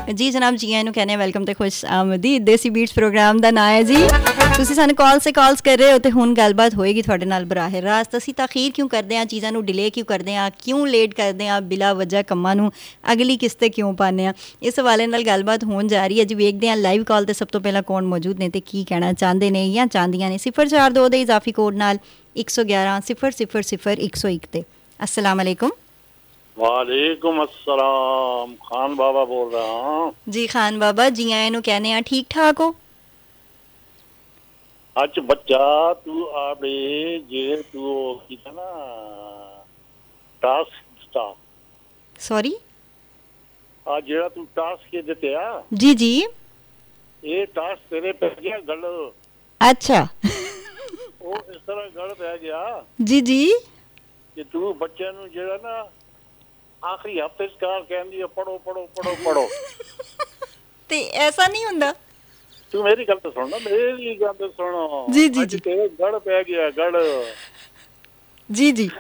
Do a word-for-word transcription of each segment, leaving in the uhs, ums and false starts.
ਜੀ ਜਨਾਬ, ਜੀ ਆਇਆਂ ਨੂੰ ਕਹਿੰਦੇ ਵੈਲਕਮ ਤੇ ਖੁਸ਼ ਆਮਦੀਦ। ਦੇਸੀ ਬੀਟਸ ਪ੍ਰੋਗਰਾਮ ਦਾ ਨਾਂ ਹੈ ਜੀ। ਤੁਸੀਂ ਸਾਨੂੰ ਕਾਲ ਸੇ ਕਾਲਸ ਕਰ ਰਹੇ ਹੋ ਤੇ ਹੁਣ ਗੱਲਬਾਤ ਹੋਏਗੀ ਤੁਹਾਡੇ ਨਾਲ ਬਰਾਹ ਰਾਸਤ। ਅਸੀਂ ਤਾਖੀਰ ਕਿਉਂ ਕਰਦੇ ਹਾਂ, ਚੀਜ਼ਾਂ ਨੂੰ ਡਿਲੇ ਕਿਉਂ ਕਰਦੇ ਹਾਂ, ਕਿਉਂ ਲੇਟ ਕਰਦੇ ਹਾਂ, ਬਿਲਾ ਵਜ੍ਹਾ ਕੰਮਾਂ ਨੂੰ ਅਗਲੀ ਕਿਸ਼ਤੇ ਕਿਉਂ ਪਾਉਂਦੇ ਹਾਂ, ਇਸ ਹਵਾਲੇ ਨਾਲ ਗੱਲਬਾਤ ਹੋਣ ਜਾ ਰਹੀ ਹੈ ਜੀ। ਵੇਖਦੇ ਹਾਂ ਲਾਈਵ ਕਾਲ ਤੇ ਸਭ ਤੋਂ ਪਹਿਲਾਂ ਕੌਣ ਮੌਜੂਦ ਨੇ ਤੇ ਕੀ ਕਹਿਣਾ ਚਾਹੁੰਦੇ ਨੇ ਜਾਂ ਚਾਹੁੰਦੀਆਂ ਨੇ। ਸਿਫਰ ਚਾਰ ਦੋ ਦੇ ਇਜ਼ਾਫੀ ਕੋਡ ਨਾਲ ਇੱਕ ਸੌ ਗਿਆਰਾਂ ਸਿਫਰ ਸਿਫਰ ਸਿਫਰ ਇੱਕ ਸੌ ਇੱਕ ਤੇ। अस्सलाम वालेकुम। वालेकुम अस्सलाम, खान बाबा बोल रहा हूँ जी। खान बाबा जी आए नु कहने हैं, ठीक ठाक हो? अच बच्चा तू आबे जे तू कीता ना टास्क स्टार सॉरी आ जेड़ा तू टास्क के दिते आ जी जी ये टास्क तेरे पे गया गल। अच्छा वो इस तरह गल पै गया जी जी कि तू बच्चे नु जेड़ा ना आखिरी हफ्ते कार कहंदी है पढ़ो पढ़ो पढ़ो पढ़ो ते ऐसा नहीं हुंदा। तू मेरी गल तो सुन ना, मेरी गल तो सुनो जी जी जी तेरे गड़ पै गया गड़ जी जी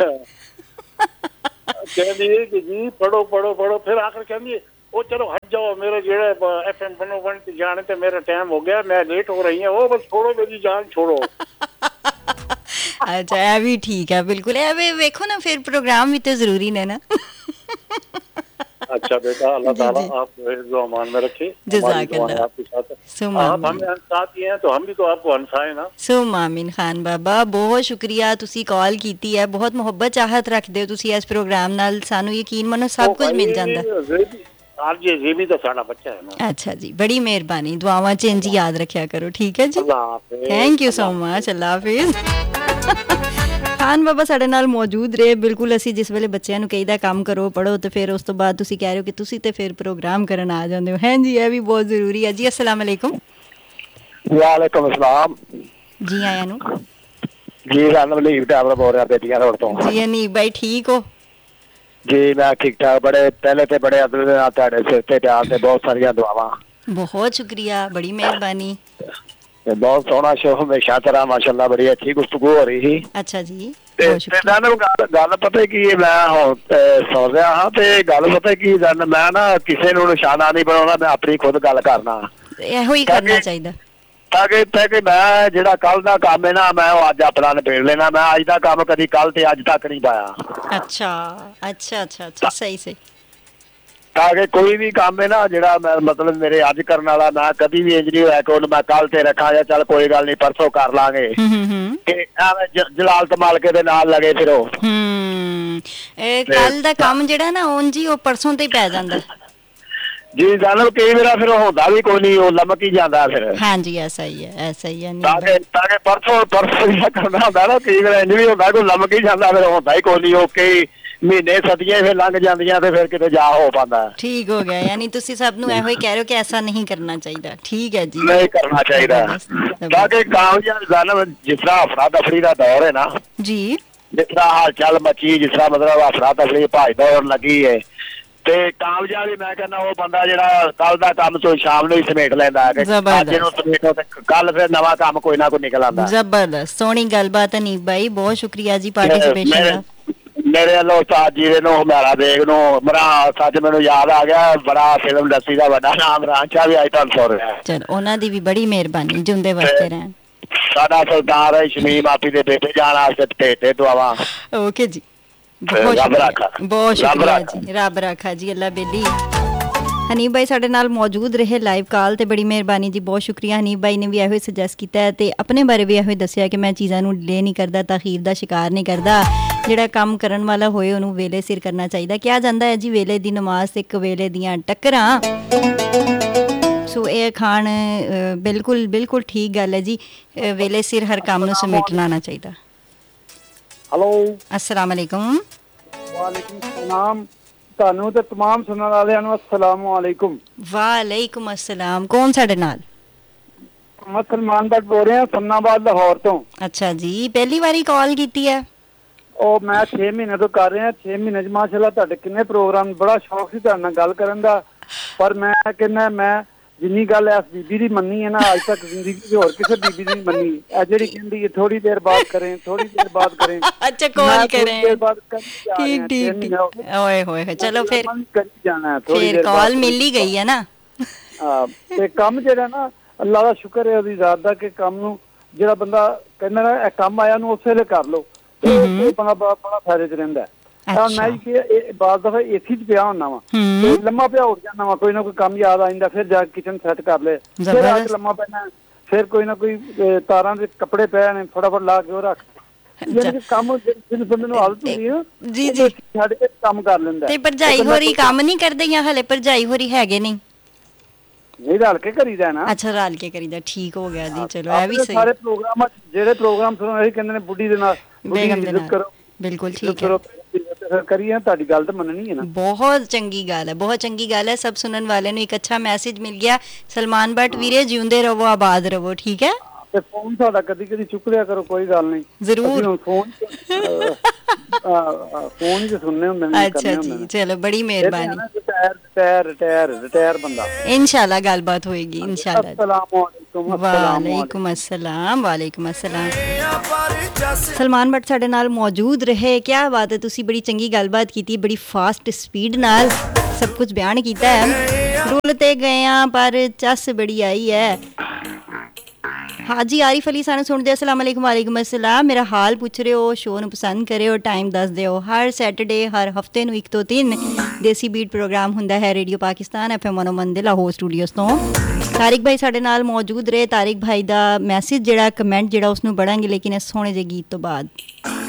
कहंदी है कि जी पढ़ो पढ़ो पढ़ो। फिर आखिर कहंदी है ओ चलो हट जाओ, मेरे जेड़ा एफएम बनो बन जाने ते मेरा टाइम हो गया, मैं लेट हो रही हूं, ओ बस छोड़ो मेरी जान छोड़ो। अच्छा ਇਹ ਵੀ ਠੀਕ ਹੈ, ਬਿਲकुल ਇਹ ਵੇ ਵੇਖੋ ਨਾ, ਫਿਰ ਪ੍ਰੋਗਰਾਮ ਵੀ ਤੇ ਜ਼ਰੂਰੀ ਨੇ ਨਾ। अच्छा बेटा, अल्लाह ताला आपको हिफ्ज़ व अमान में रखे। जज़ाकल्लाह। आपके साथ आप हमें हंसाती हैं तो हम भी तो आपको हंसाएं ना। ਸੁਮ ਆਮੀਨ। ਖਾਨ ਬਾਬਾ ਬਹੁਤ ਸ਼ੁਕਰੀਆ, ਤੁਸੀਂ ਕਾਲ ਕੀਤੀ ਹੈ, ਬਹੁਤ ਮੁਹੱਬਤ ਚਾਹਤ ਰੱਖਦੇ ਹੋ ਤੁਸੀਂ ਇਸ ਪ੍ਰੋਗਰਾਮ ਨਾਲ। ਸਾਨੂੰ ਯਕੀਨ ਮੰਨੋ ਸਭ ਕੁਝ ਮਿਲ ਜਾਂਦਾ। आज ये ये भी तो साडा बच्चा है ना। अच्छा जी, बड़ी मेहरबानी, दुआवां च इंज याद रखा करो, ठीक है जी। थैंक यू सो मच, अल्लाह हाफिज़। खान बाबा साडे नाल मौजूद रहे। बिल्कुल असी जिस वेले बच्चों नूं कहीदा काम करो पढ़ो तो फिर उस तो बाद तुसी कह रहे हो कि तुसी ते फिर प्रोग्राम करन आ जांदे हो। हैं जी, ये भी बहुत जरूरी है जी। अस्सलाम वालेकुम। वालेकुम अस्सलाम जी आया नूं जी। मैं लीव ड्राइवर बोल रहा बेटियां रोड तो। जी अनीक भाई ठीक हो? जी मैं ठीक ठाक। बड़े पहले ते बड़े अदब दे नाल तुहाडे सिर ते प्यार ते बहुत सारियां दुआवां। बहुत शुक्रिया, बड़ी मेहरबानी। बहुत सोहना शो हमेशा तरह माशाल्लाह, बड़ी अच्छी गुफ्तगू हो रही थी। अच्छा जी, ते गल गल पता की मैं हुण सुन रहा हाँ ते गल पता की गल, मैं ना किसी नूं निशाना नहीं बनाउणा, मैं अपनी खुद गल करना। ਇਹੋ ਹੀ करना चाहिए ताकि ताकि मैं जेड़ा कल दा काम है ना मैं अज अपना निबेड़ लेना। मैं अज दा काम कदी कल ते अज तक नहीं पाया। अच्छा अच्छा अच्छा अच्छा, सही सही। ताकि कोई भी काम है ना जेड़ा मैं मतलब मेरे अज करने वाला, मैं कभी भी इंज नहीं होया कि मैं कल ते रखा या चल कोई गल नहीं परसों कर लांगे। जलालत मालके दे नाल लगे फिरो। कल दा काम जेड़ा ना उंज ही ओ परसों ते ही पै जांदा जी। गल कई मेरा फिर होंदा भी कोई नहीं, वो लमक ही जाता फिर। हाँ जी, ऐसा ही है, ऐसा ही है। ताकि ताकि परसों परसों करना होंदा ना, कई बार इंज भी होंदा कोई लमक ही जाता, फिर होंदा ही कोई नहीं। वो कई महीने सदियां फिर लंघ जांदियां ते फिर किते जा हो पांदा। ठीक हो गया, यानी तुसी सब नूं एहो ही कह रहे हो कि ऐसा नहीं करना चाहिए। ठीक है जी, नहीं करना चाहिए। ताकि कामयाब गल जिस तरह अफरा तफरी दा दौर है ना जी, जिस तरह हाल चाल मची, जिस तरह मतलब अफरा तफरी भाज दौड़ लगी है ते कामयाबी मैं कहना वो बंदा जेड़ा कल दा काम तो शाम नूं ही समेट लैंदा है कि अज नूं समेटो ते कल फिर नवा काम कोई ना कोई निकल आंदा। जबरदस्त, सोहनी गलबात अनीक भाई, बहुत शुक्रिया जी पार्टिसिपेशन दा। मेरे वालों उस्ताद जी नूं हमारा बेग नूं मरा सच मैनूं याद आ गया, बड़ा फिल्म इंडस्ट्री दा बड़ा नाम रांचा भी अज तुहानूं सुन रहा है। चलो उन्हां दी भी बड़ी मेहरबानी, जिंदे वसते रहन। साडा सुल्तान है शमीम आपी दे बेटे जान वास्ते भेटे दुआवां। ओके जी, बहुत शुक्रिया, बहुत शुक्रिया जी। रब रखा जी, अल्लाह बेली। हनीफ भाई साडे नाल मौजूद रहे लाइव कॉल ते बड़ी मेहरबानी जी, बहुत शुक्रिया। हनीफ भाई ने भी एहो सजैस्ट किया है ते अपने बारे भी एहो दस्सिया कि मैं चीज़ां नूं डिले नहीं करदा, तखीर दा शिकार नहीं करदा। ਜਿਹੜਾ ਕੰਮ ਕਰਨ ਵਾਲਾ ਹੋਏ ਉਹਨੂੰ ਵੇਲੇ ਸਿਰ ਕਰਨਾ ਚਾਹੀਦਾ। ਕਿਹਾ ਜਾਂਦਾ ਹੈ ਜੀ ਵੇਲੇ ਦੀ ਨਮਾਜ਼ ਤੇ ਇੱਕ ਵੇਲੇ ਦੀਆਂ ਟੱਕਰਾਂ। ਸੋ ਇਹ ਖਾਣ ਬਿਲਕੁਲ ਬਿਲਕੁਲ ਠੀਕ ਗੱਲ ਹੈ ਜੀ, ਵੇਲੇ ਸਿਰ ਹਰ ਕੰਮ ਨੂੰ ਸਮੇਟਣਾ ਆਉਣਾ ਚਾਹੀਦਾ। ਹੈਲੋ, अस्सलाम वालेकुम। ਵਾਲੇਕੁਮ ਸਲਾਮ। ਤੁਹਾਨੂੰ ਤੇ तमाम ਸੁਣਨ ਵਾਲਿਆਂ ਨੂੰ अस्सलाम वालेकुम। वालेकुम अस्सलाम। कौन ਸਾਡੇ ਨਾਲ? ਮੈਂ ਸਲਮਾਨ ਭੱਟ ਬੋਲ ਰਿਹਾ, ਸਨਾਬਾਦ ਲਾਹੌਰ ਤੋਂ। ਅੱਛਾ ਜੀ, ਪਹਿਲੀ ਵਾਰੀ ਕਾਲ ਕੀਤੀ ਹੈ? ਉਹ ਮੈਂ ਛੇ ਮਹੀਨੇ ਤੋਂ ਕਰ ਰਿਹਾ। ਛੇ ਮਹੀਨੇ 'ਚ ਮਾਸ਼ਾਅੱਲਾ ਤੁਹਾਡੇ ਕਿੰਨੇ ਪ੍ਰੋਗਰਾਮ, ਬੜਾ ਸ਼ੌਕ ਸੀ ਤੁਹਾਡੇ ਨਾਲ ਗੱਲ ਕਰਨ ਦਾ। ਪਰ ਮੈਂ ਕਹਿੰਦਾ ਮੈਂ ਜਿੰਨੀ ਗੱਲ ਇਸ ਬੀਬੀ ਦੀ ਮੰਨੀ ਹੈ ਨਾ ਅੱਜ ਤੱਕ ਜ਼ਿੰਦਗੀ 'ਚ ਹੋਰ ਕਿਸੇ ਬੀਬੀ ਦੀ ਨਹੀਂ ਮੰਨੀ। ਇਹ ਜਿਹੜੀ ਕਹਿੰਦੀ ਹੈ ਥੋੜੀ ਦੇਰ ਬਾਅਦ ਕरें, ਥੋੜੀ ਦੇਰ ਬਾਅਦ करें। अच्छा कॉल करें, ठीक ठीक ठीक। ओए होए चलो फिर फिर कॉल मिल ही गई है ना। ਹਾਂ ਤੇ ਕੰਮ ਜਿਹੜਾ ਨਾ ਅੱਲਾ ਦਾ ਸ਼ੁਕਰ ਹੈ ਉਹਦੀ ਰਾਤ ਦਾ ਕਿ ਕੰਮ ਨੂੰ ਜਿਹੜਾ ਬੰਦਾ ਕਹਿੰਦਾ ਨਾ ਇਹ ਕੰਮ ਆਇਆ ਨੂੰ ਉਸੇ ਵੇਲੇ ਕਰ ਲਓ ਤੇ ਉਹ ਬੜਾ ਬੜਾ ਫਾਇਦੇ ਚ ਰਹਿੰਦਾ ਹੈ। ਮੈਂ ਕਿ ਇਹ ਬਾਅਦ ਦਫਾ ਏਸੀ ਚ ਪਿਆ ਹੁੰਦਾ ਵਾ ਤੇ ਲੰਮਾ ਪਿਆ ਉੱਠ ਜਾਂਦਾ ਵਾ, ਕੋਈ ਨਾ ਕੋਈ ਕੰਮ ਯਾਦ ਆ ਜਾਂਦਾ, ਫਿਰ ਜਾ ਕੇ ਕਿਚਨ ਸੈੱਟ ਕਰ ਲਏ, ਫਿਰ ਆ ਕੇ ਲੰਮਾ ਪੈਣਾ, ਫਿਰ ਕੋਈ ਨਾ ਕੋਈ ਤਾਰਾਂ ਦੇ ਕੱਪੜੇ ਪਏ ਨੇ ਫਟਾਫਟ ਲਾ ਕੇ ਉਹ ਰੱਖ ਯਾਨੀ ਕਿ ਕੰਮ ਜਿਸ ਬੰਦੇ ਨੂੰ ਆਦਤ ਹੁੰਦੀ ਹੈ ਜੀ ਜੀ ਛੱਡ ਕੇ ਕੰਮ ਕਰ ਲੈਂਦਾ। ਤੇ ਭਰਜਾਈ ਹੋਰੀ ਕੰਮ ਨਹੀਂ ਕਰਦੇ ਜਾਂ ਹਲੇ ਭਰਜਾਈ ਹੋਰੀ ਹੈਗੇ ਨਹੀਂ? ਨਹੀਂ ਰਲ ਕੇ ਕਰੀਦਾ ਨਾ। ਅੱਛਾ ਰਲ ਕੇ ਕਰੀਦਾ, ਠੀਕ ਹੋ ਗਿਆ ਜੀ। ਚਲੋ ਇਹ ਵੀ ਸਹੀ। ਸਾਰੇ ਪ੍ਰੋਗਰਾਮ ਜਿਹੜੇ ਪ੍ਰੋਗਰਾਮ ਸੁਣੋ ਇਹੀ ਕਹਿੰਦੇ ਨੇ ਬੁੱਢੀ ਦੇ ਨਾਲ ਬੇਗਮ ਦੇ ਨਾਲ ਬਿਲਕੁਲ ਠੀਕ ਹੈ। ਫਿਰ ਕਰੀਏ ਤੁਹਾਡੀ ਗੱਲ ਤਾਂ ਮੰਨਣੀ ਹੈ ਨਾ। ਬਹੁਤ ਚੰਗੀ ਗੱਲ ਹੈ, ਬਹੁਤ ਚੰਗੀ ਗੱਲ ਹੈ। ਸਭ ਸੁਣਨ ਵਾਲੇ ਨੂੰ ਇੱਕ ਅੱਛਾ ਮੈਸੇਜ ਮਿਲ ਗਿਆ। ਸਲਮਾਨ ਭੱਟ ਵੀਰੇ ਜਿਉਂਦੇ ਰਹੋ, ਆਬਾਦ ਰਹੋ, ਠੀਕ ਹੈ। ਤੇ ਫੋਨ ਤੁਹਾਡਾ ਕਦੀ ਕਦੀ ਚੁੱਕ ਲਿਆ ਕਰੋ, ਕੋਈ ਗੱਲ ਨਹੀਂ। ਜ਼ਰੂਰ ਫੋਨ ਫੋਨ ਹੀ ਤੇ ਸੁਣਨੇ ਹੁੰਦੇ ਨੇ। ਅੱਛਾ ਜੀ ਚਲੋ ਬੜੀ ਮਿਹਰਬਾਨੀ। ਰਿਟਾਇਰ ਰਿਟਾਇਰ ਰਿਟਾਇਰ ਬੰਦਾ। ਇਨਸ਼ਾਅੱਲਾ ਗੱਲਬਾਤ ਹੋਏਗੀ ਇਨਸ਼ਾਅੱਲਾ। अस्सलामुअलैकुम। ਵਾਲੇਕੁਮ ਅਸਲਾਮ ਵਾਲੇਕੁਮ ਅਸਲਾਮ। ਸਲਮਾਨ ਭੱਟ ਸਾਡੇ ਨਾਲ ਮੌਜੂਦ ਰਹੇ। ਕਿਆ ਬਾਤ ਹੈ, ਤੁਸੀਂ ਬੜੀ ਚੰਗੀ ਗੱਲਬਾਤ ਕੀਤੀ, ਬੜੀ ਫਾਸਟ ਸਪੀਡ ਨਾਲ ਸਭ ਕੁਝ ਬਿਆਨ ਕੀਤਾ ਹੈ। ਰੁੱਲ ਤੇ ਗਏ ਆ ਪਰ ਚੱਸ ਬੜੀ ਆਈ ਹੈ। ਹਾਜੀ ਆਰਿਫ ਅਲੀ ਸਾਨੂੰ ਸੁਣਦੇ। ਅਸਲਾਮ ਅਲੈਕੁਮ। ਵਾਲੇਕੁਮ ਅਸਲਾਮ। ਮੇਰਾ ਹਾਲ ਪੁੱਛ ਰਹੇ ਹੋ, ਸ਼ੋਅ ਨੂੰ ਪਸੰਦ ਕਰਿਓ, ਟਾਈਮ ਦੱਸ ਦਿਓ। ਹਰ ਸੈਟਰਡੇ ਹਰ ਹਫਤੇ ਨੂੰ ਇੱਕ ਤੋਂ ਤਿੰਨ ਦੇਸੀ ਬੀਟ ਪ੍ਰੋਗਰਾਮ ਹੁੰਦਾ ਹੈ ਰੇਡੀਓ ਪਾਕਿਸਤਾਨ ਐਫ ਐਮ ਮਨੋਮਨ ਦੇ ਲਾਹੌਰ ਸਟੂਡੀਓਜ਼ ਤੋਂ। ਤਾਰਿਕ ਭਾਈ ਸਾਡੇ ਨਾਲ ਮੌਜੂਦ ਰਹੇ। ਤਾਰਿਕ ਭਾਈ ਦਾ ਮੈਸੇਜ ਜਿਹੜਾ ਕਮੈਂਟ ਜਿਹੜਾ ਉਸਨੂੰ ਪੜਾਂਗੇ ਲੇਕਿਨ ਇਸ ਸੋਹਣੇ ਜਿਹੇ ਗੀਤ ਤੋਂ ਬਾਅਦ।